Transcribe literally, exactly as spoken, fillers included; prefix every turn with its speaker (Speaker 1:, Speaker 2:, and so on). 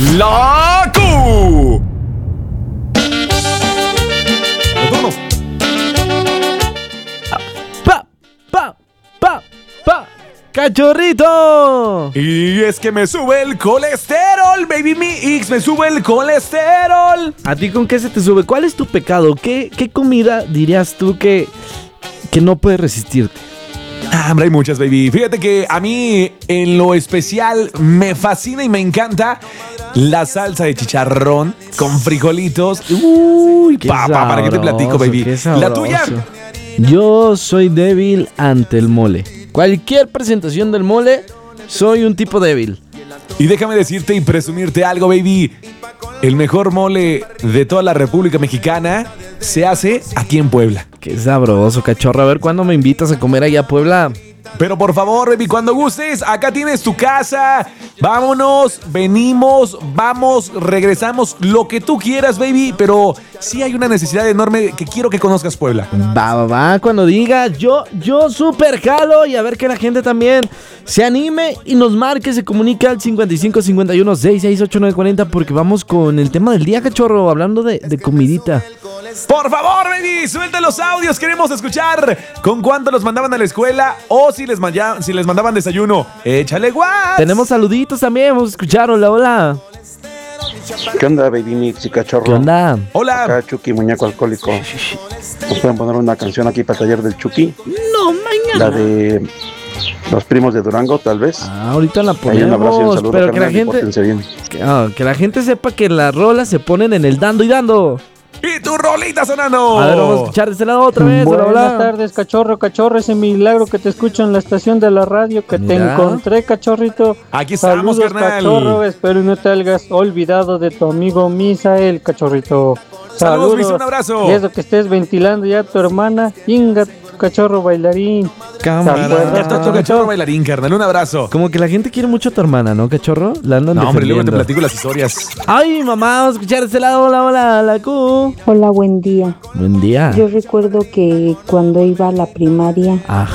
Speaker 1: La Q. Retorno.
Speaker 2: ¡Pa! ¡Pa! ¡Pa! ¡Pa! ¡Cachorrito!
Speaker 1: Y es que me sube el colesterol, baby, mi X, me sube el colesterol.
Speaker 2: ¿A ti con qué se te sube? ¿Cuál es tu pecado? ¿Qué, qué comida dirías tú que, que no puedes resistirte?
Speaker 1: Ah, hombre, hay muchas, baby. Fíjate que a mí, en lo especial, me fascina y me encanta la salsa de chicharrón con frijolitos. Uy,
Speaker 2: Qué
Speaker 1: papá, ¿para qué te platico,
Speaker 2: sabroso,
Speaker 1: baby?
Speaker 2: qué
Speaker 1: La tuya.
Speaker 2: sabroso. Yo soy débil ante el mole. Cualquier presentación del mole, soy un tipo débil.
Speaker 1: Y déjame decirte y presumirte algo, baby. El mejor mole de toda la República Mexicana se hace aquí en Puebla.
Speaker 2: Qué sabroso, cachorro. A ver, ¿cuándo me invitas a comer allá a Puebla?
Speaker 1: Pero por favor, baby, cuando gustes, acá tienes tu casa. Vámonos, venimos, vamos, regresamos, lo que tú quieras, baby. Pero sí hay una necesidad enorme que quiero que conozcas Puebla.
Speaker 2: Va, va, va, cuando digas, yo, yo super jalo. Y a ver que la gente también se anime y nos marque, se comunique al cincuenta y cinco cincuenta y uno sesenta y seis ochenta y nueve cuarenta, porque vamos con el tema del día, cachorro, hablando de, de comidita.
Speaker 1: Por favor, baby, suelta los audios. Queremos escuchar con cuánto los mandaban a la escuela o si les, manda- si les mandaban desayuno. Échale guas.
Speaker 2: Tenemos saluditos también, vamos a escuchar. Hola, hola.
Speaker 3: ¿Qué onda, baby mix y cachorro?
Speaker 2: ¿Qué onda?
Speaker 1: Hola.
Speaker 3: Acá Chucky, muñeco alcohólico. ¿Nos pueden poner una canción aquí para el taller del Chucky?
Speaker 2: No, mañana.
Speaker 3: La de Los Primos de Durango, tal vez.
Speaker 2: Ah, ahorita la
Speaker 3: Ahí un abrazo y un
Speaker 2: ponemos,
Speaker 3: saludo,
Speaker 2: pero que la
Speaker 3: carnal, y
Speaker 2: gente,
Speaker 3: pórtense bien.
Speaker 2: que, ah, que la gente sepa que las rolas se ponen en el dando y dando.
Speaker 1: Y tu rolita sonando.
Speaker 2: A ver, vamos a escuchar de este lado otra vez. Hola,
Speaker 4: Buenas
Speaker 2: hola.
Speaker 4: tardes, cachorro, cachorro, ese milagro que te escucho en la estación de la radio, que te
Speaker 2: Mira.
Speaker 4: encontré, cachorrito.
Speaker 1: Aquí estamos,
Speaker 4: Saludos,
Speaker 1: carnal.
Speaker 4: cachorro, espero no te hayas olvidado de tu amigo Misael, cachorrito.
Speaker 1: Saludos, Luis, un abrazo.
Speaker 4: Y eso que estés ventilando ya a tu hermana, Inga, tu cachorro bailarín.
Speaker 2: Cámara.
Speaker 4: ¿Te acuerdas?
Speaker 1: Ya está tu cachorro bailarín, carnal. Un abrazo.
Speaker 2: Como que la gente quiere mucho a tu hermana, ¿no, cachorro? La andan
Speaker 1: No, hombre, luego te
Speaker 2: defendiendo.
Speaker 1: platico las historias.
Speaker 2: Ay, mamá, vamos a escuchar de este lado. Hola, hola, la Q.
Speaker 5: Hola, buen día.
Speaker 2: Buen día.
Speaker 5: Yo recuerdo que cuando iba a la primaria
Speaker 2: Ah.